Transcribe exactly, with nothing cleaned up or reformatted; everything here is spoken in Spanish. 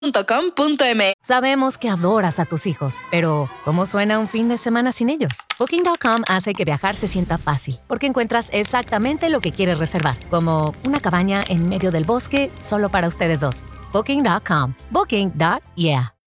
punto com punto m. Sabemos que adoras a tus hijos, pero ¿cómo suena un fin de semana sin ellos? Booking punto com hace que viajar se sienta fácil, porque encuentras exactamente lo que quieres reservar, como una cabaña en medio del bosque solo para ustedes dos. Booking punto com. Booking. Yeah.